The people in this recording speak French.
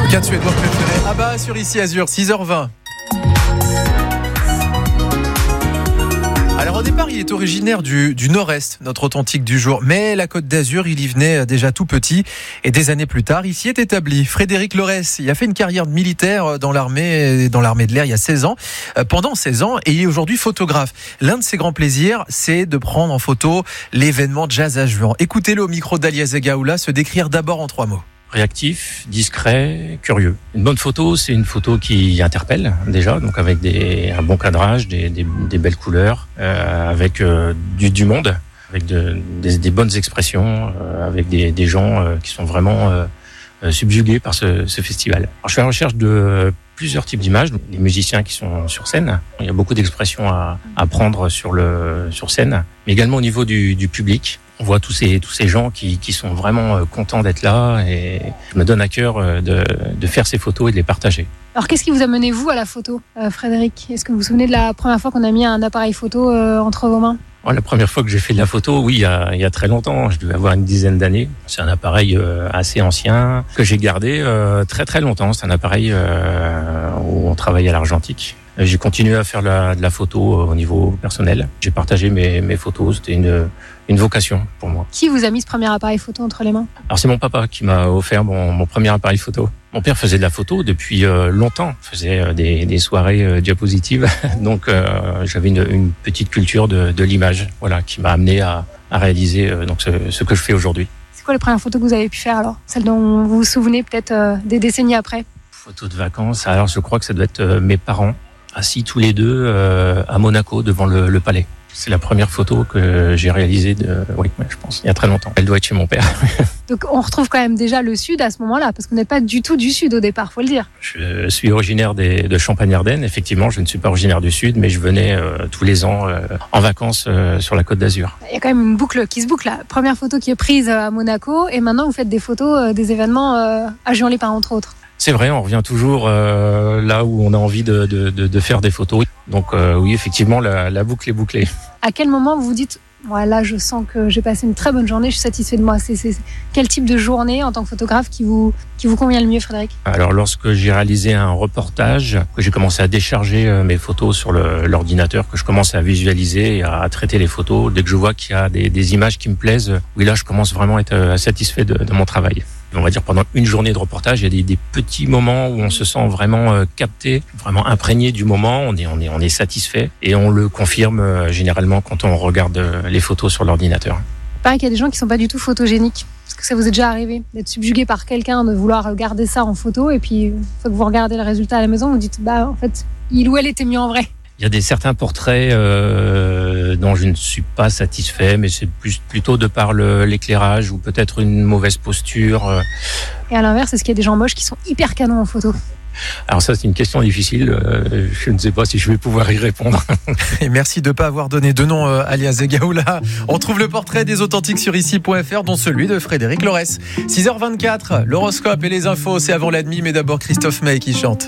4 Suédois préférés. Ah bah sur Ici Azur, 6h20. Alors au départ, il est originaire du Nord-Est, notre authentique du jour. Mais la Côte d'Azur, il y venait déjà tout petit. Et des années plus tard, il s'y est établi. Frédéric Lorès, il a fait une carrière de militaire dans l'armée de l'air il y a 16 ans. Pendant 16 ans, et il est aujourd'hui photographe. L'un de ses grands plaisirs, c'est de prendre en photo l'événement Jazz à Juan. Écoutez-le au micro d'Alia Zegaoula se décrire d'abord en 3 mots. Réactif, discret, curieux. Une bonne photo, c'est une photo qui interpelle déjà, donc avec un bon cadrage, des belles couleurs, avec du monde, avec des bonnes expressions, avec des gens qui sont vraiment subjugués par ce festival. Alors, je suis à la recherche de plusieurs types d'images, les musiciens qui sont sur scène. Il y a beaucoup d'expressions à prendre sur scène, mais également au niveau du public. On voit tous ces gens qui sont vraiment contents d'être là, et je me donne à cœur de faire ces photos et de les partager. Alors qu'est-ce qui vous a mené vous à la photo, Frédéric ? Est-ce que vous vous souvenez de la première fois qu'on a mis un appareil photo entre vos mains ? La première fois que j'ai fait de la photo, oui, il y a très longtemps, je devais avoir une dizaine d'années. C'est un appareil assez ancien que j'ai gardé très très longtemps. C'est un appareil où on travaillait à l'argentique. J'ai continué à faire de la photo au niveau personnel. J'ai partagé mes photos, c'était une vocation pour moi. Qui vous a mis ce premier appareil photo entre les mains ? Alors c'est mon papa qui m'a offert mon premier appareil photo. Mon père faisait de la photo depuis longtemps, faisait des soirées diapositives, donc j'avais une petite culture de l'image, voilà, qui m'a amené à réaliser donc ce que je fais aujourd'hui. C'est quoi les premières photos que vous avez pu faire alors ? Celles dont vous vous souvenez peut-être des décennies après ? Photos de vacances, alors je crois que ça doit être mes parents, assis tous les deux à Monaco devant le palais. C'est la première photo que j'ai réalisée je pense, il y a très longtemps. Elle doit être chez mon père. Donc on retrouve quand même déjà le sud à ce moment-là, parce qu'on n'est pas du tout du sud au départ, faut le dire. Je suis originaire de Champagne-Ardenne. Effectivement, je ne suis pas originaire du sud, mais je venais tous les ans en vacances sur la Côte d'Azur. Il y a quand même une boucle qui se boucle là. Première photo qui est prise à Monaco, et maintenant vous faites des photos des événements à Juan-les-Pins entre autres. C'est vrai, on revient toujours là où on a envie de faire des photos. Donc oui, effectivement, la boucle est bouclée. À quel moment vous vous dites, là je sens que j'ai passé une très bonne journée, je suis satisfait de moi. C'est quel type de journée en tant que photographe qui vous convient le mieux, Frédéric ? Alors lorsque j'ai réalisé un reportage, que j'ai commencé à décharger mes photos sur l'ordinateur, que je commence à visualiser et à traiter les photos, dès que je vois qu'il y a des images qui me plaisent, oui là je commence vraiment à être satisfait de mon travail. On va dire pendant une journée de reportage, il y a des petits moments où on se sent vraiment capté, vraiment imprégné du moment, on est satisfait, et on le confirme généralement quand on regarde les photos sur l'ordinateur. Il paraît qu'il y a des gens qui sont pas du tout photogéniques. Est-ce que ça vous est déjà arrivé d'être subjugué par quelqu'un, de vouloir garder ça en photo, et puis une fois que vous regardez le résultat à la maison, vous dites en fait, il ou elle était mieux en vrai. Il y a certains portraits dont je ne suis pas satisfait, mais c'est plutôt de par l'éclairage ou peut-être une mauvaise posture. Et à l'inverse, est-ce qu'il y a des gens moches qui sont hyper canons en photo ? Alors ça, c'est une question difficile. Je ne sais pas si je vais pouvoir y répondre. Et merci de ne pas avoir donné de nom à Alia Zegaoula. On trouve le portrait des authentiques sur ici.fr, dont celui de Frédéric Lorès. 6h24, l'horoscope et les infos, c'est avant la demi, mais d'abord Christophe Maé qui chante.